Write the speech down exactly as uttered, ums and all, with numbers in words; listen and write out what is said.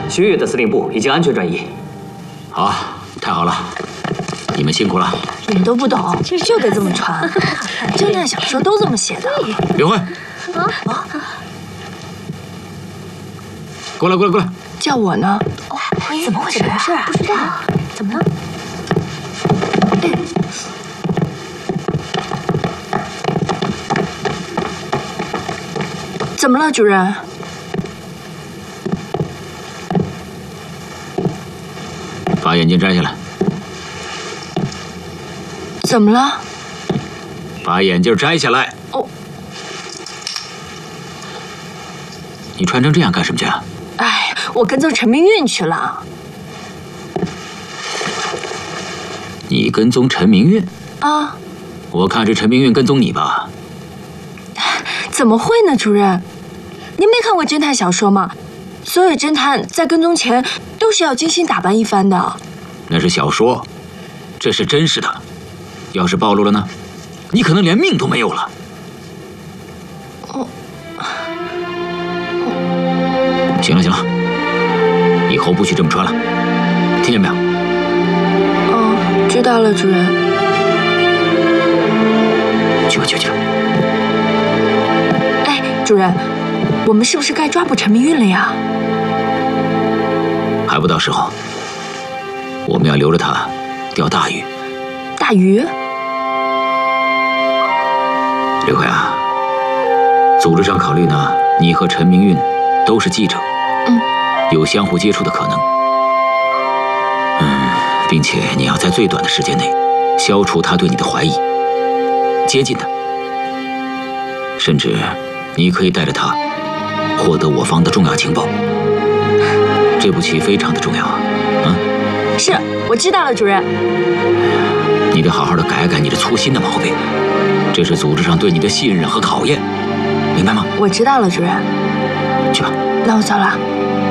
徐越的司令部已经安全转移。 好，太好了，你们辛苦了。 你们都不懂，就得这么传。侦探小说都这么写的。 刘慧，啊啊！过来，过来，过来！ 叫我呢？ 哦，怎么回事？怎么回事啊？不知道，怎么了？ 哎。 怎么了，主任？ 把眼镜摘下来。 怎么了？ 把眼镜摘下来。 哦。 你穿成这样干什么去啊？ 哎，我跟踪陈明运去了。 你跟踪陈明运？ 啊。 我看是陈明运跟踪你吧。 怎么会呢，主任？您没看过侦探小说吗？所有侦探在跟踪前都是要精心打扮一番的。 那是小说，这是真实的。要是暴露了呢，你可能连命都没有了。 哦。 行了行了，以后不许这么穿了，听见没有？ 哦，知道了，主任。 去吧去吧去吧。 主任，我们是不是该抓捕陈明运了呀？ 还不到时候，我们要留着他钓大鱼。 大鱼？ 刘慧啊，组织上考虑呢，你和陈明运都是记者， 嗯， 有相互接触的可能，嗯，并且你要在最短的时间内消除他对你的怀疑，接近他，甚至。 你可以带着他获得我方的重要情报，这步棋非常的重要啊！啊， 是，我知道了，主任。 你得好好的改改你这粗心的毛病，这是组织上对你的信任和考验，明白吗？ 我知道了，主任。 去吧。 那我走了。